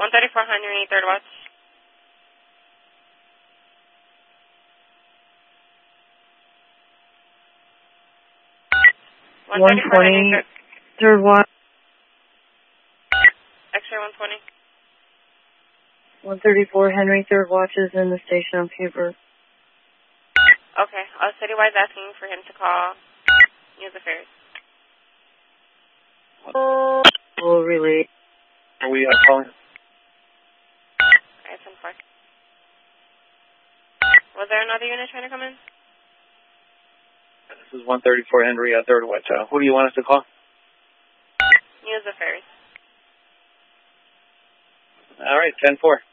134 Henry, third watch. One 20, third watch. X-ray 120. 134 Henry, third watch is in the station on paper. Okay, Citywide asking for him to call News Affairs. We'll relay. Are we calling? Alright, 10-4. Was there another unit trying to come in? This is 134 Henry, third watch. Who do you want us to call? News Affairs. All right, 10-4.